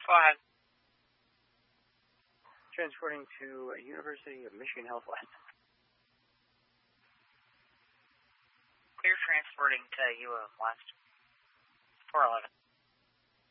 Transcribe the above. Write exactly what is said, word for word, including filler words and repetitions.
Go ahead. Transporting to University of Michigan Health West. Clear transporting to U of M West. four eleven.